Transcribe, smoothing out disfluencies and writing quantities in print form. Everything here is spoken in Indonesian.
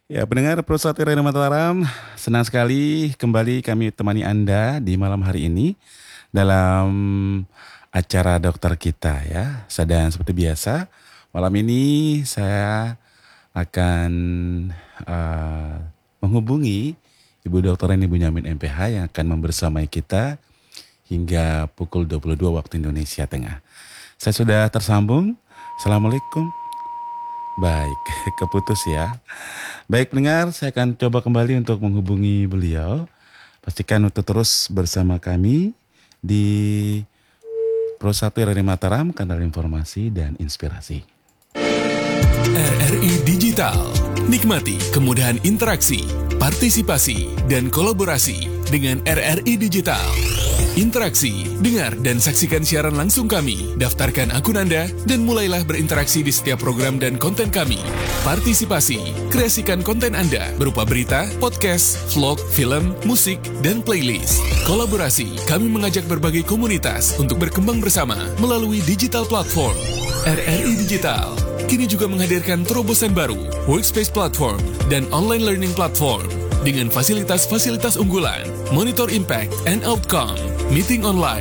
Ya, pendengar Perusahaan Radio Mataram, senang sekali kembali kami temani Anda di malam hari ini dalam acara dokter kita ya. Dan seperti biasa, malam ini saya akan eh, menghubungi Ibu Dr. Reni Bunyamin MPH yang akan membersamai kita hingga pukul 22 waktu Indonesia Tengah. Saya sudah tersambung. Assalamualaikum. Baik, keputus ya. Baik pendengar, saya akan coba kembali untuk menghubungi beliau. Pastikan untuk terus bersama kami di Pro 1 RRI Mataram, kanal informasi dan inspirasi. RRI Digital. Nikmati kemudahan interaksi, partisipasi, dan kolaborasi dengan RRI Digital. Interaksi, dengar dan saksikan siaran langsung kami. Daftarkan akun Anda dan mulailah berinteraksi di setiap program dan konten kami. Partisipasi, kreasikan konten Anda berupa berita, podcast, vlog, film, musik, dan playlist. Kolaborasi, kami mengajak berbagai komunitas untuk berkembang bersama melalui digital platform. RRI Digital kini juga menghadirkan terobosan baru, workspace platform, dan online learning platform dengan fasilitas-fasilitas unggulan, monitor impact and outcome, meeting online,